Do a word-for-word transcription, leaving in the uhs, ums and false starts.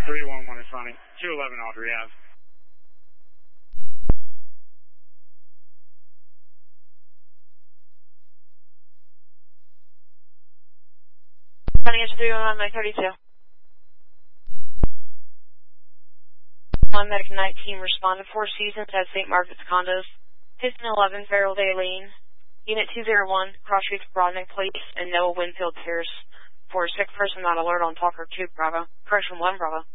three one one is running. two eleven Audrey Ave. Running H three one one, Mike thirty-two. One Medic night team responded Four Seasons at Saint Margaret's Condos. Piston eleven, Farrell Day Lane. Unit two zero one, Cross Streets, Broadneck Place, and Noah Winfield Terrace. For a sick person not alert on Talker two, Bravo. Correction one, Bravo.